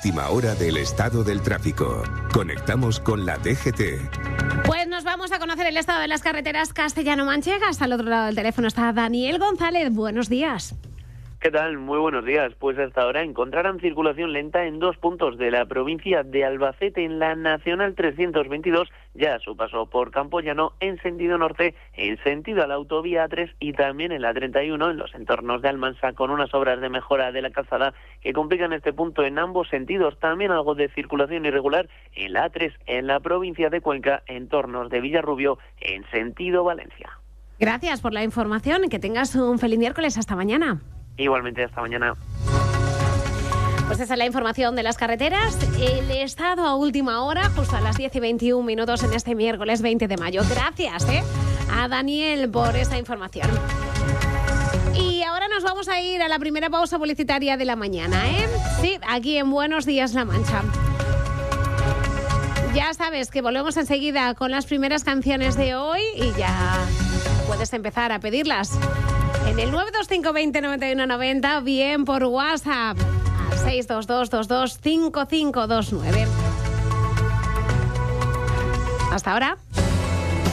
última hora del estado del tráfico. Conectamos con la DGT. Pues nos vamos a conocer el estado de las carreteras castellano-manchegas. Al otro lado del teléfono está Daniel González. Buenos días. ¿Qué tal? Muy buenos días. Pues hasta ahora encontrarán circulación lenta en 2 puntos de la provincia de Albacete, en la Nacional 322, ya a su paso por Campoyano en sentido norte, en sentido a la autovía A3 y también en la 31 en los entornos de Almansa, con unas obras de mejora de la calzada que complican este punto en ambos sentidos. También algo de circulación irregular en la A3 en la provincia de Cuenca, entornos de Villarrubio en sentido Valencia. Gracias por la información y que tengas un feliz miércoles. Hasta mañana. Igualmente, hasta mañana. Pues esa es la información de las carreteras. El estado a última hora, justo a las 10:21 en este miércoles 20 de mayo. Gracias a Daniel por esta información. Y ahora nos vamos a ir a la primera pausa publicitaria de la mañana, Sí, aquí en Buenos Días La Mancha. Ya sabes que volvemos enseguida con las primeras canciones de hoy y ya puedes empezar a pedirlas en el 925 20 91 90, bien por WhatsApp al 622 22 5529. Hasta ahora.